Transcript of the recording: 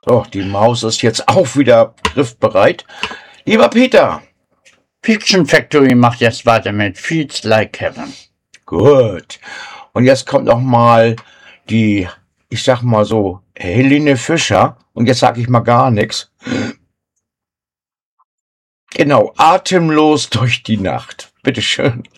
So, die Maus ist jetzt auch wieder griffbereit. Lieber Peter. Fiction Factory macht jetzt weiter mit Feels Like Heaven. Gut. Und jetzt kommt noch mal die, ich sag mal so, Helene Fischer. Und jetzt sag ich mal gar nichts. Genau, atemlos durch die Nacht. Bitteschön.